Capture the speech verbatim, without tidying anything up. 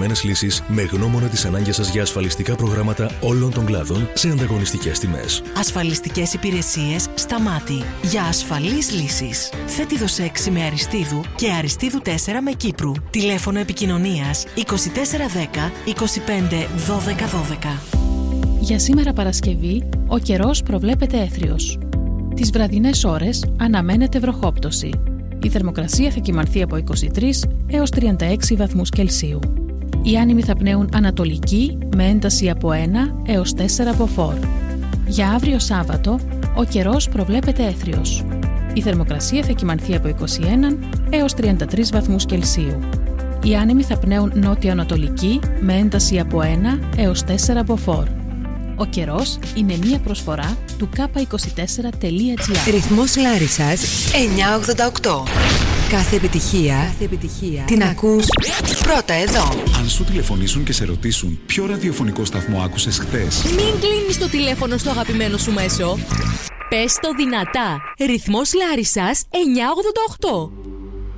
εξειδικευμένες λύσεις με γνώμονα τις ανάγκες σας για ασφαλιστικά προγράμματα όλων των κλάδων σε ανταγωνιστικές τιμές. Ασφαλιστικές υπηρεσίες Σταμάτη. Για ασφαλείς λύσεις. Φέτιδος έξι με Αριστείδου και Αριστείδου τέσσερα με Κύπρου. Τηλέφωνο επικοινωνίας είκοσι τέσσερα δέκα είκοσι πέντε δώδεκα δώδεκα. Για σήμερα Παρασκευή, ο καιρός προβλέπεται έθριος. Τις βραδινές ώρες αναμένεται βροχόπτωση. Η θερμοκρασία θα κυμανθεί από είκοσι τρεις έως τριάντα έξι βαθμούς Κελσίου. Οι άνεμοι θα πνέουν ανατολική με ένταση από ένα έως τέσσερα μποφόρ. Για αύριο Σάββατο, ο καιρός προβλέπεται έθριος. Η θερμοκρασία θα κυμανθεί από είκοσι ένα έως τριάντα τρεις βαθμούς Κελσίου. Οι άνεμοι θα πνέουν νότια-ανατολική με ένταση από ένα έως τέσσερα μποφόρ. Ο καιρός είναι μία προσφορά του κάπα είκοσι τέσσερα τελεία τζι άρ. Ρυθμός Λάρισσας εννιακόσια ογδόντα οκτώ. Κάθε επιτυχία, Κάθε επιτυχία την ακούς πρώτα εδώ. Αν σου τηλεφωνήσουν και σε ρωτήσουν ποιο ραδιοφωνικό σταθμό άκουσες χθες, μην κλείνεις το τηλέφωνο στο αγαπημένο σου μέσο. Πες το δυνατά. Ρυθμός Λάρισσας εννιακόσια ογδόντα οκτώ.